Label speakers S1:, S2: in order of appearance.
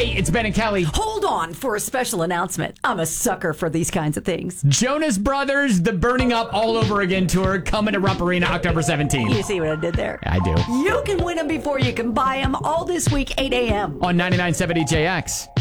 S1: Hey, it's Ben and Kelly.
S2: Hold on for a special announcement. I'm a sucker for these kinds of things.
S1: Jonas Brothers, the Burning Up All Over Again tour, coming to Rupp Arena October 17th.
S2: You see what I did there?
S1: I do.
S2: You can win them before you can buy them all this week, 8 a.m.
S1: On 99.7 DJX.